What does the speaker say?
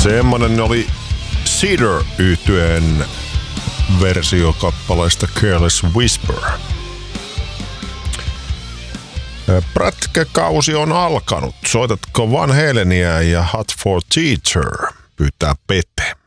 Semmonen oli Cedar -yhtyeen versio kappaleesta Careless Whisper. Prätkäkausi on alkanut. Soitatko Van Halenia ja Hot for Teacher? Pyytää Pete.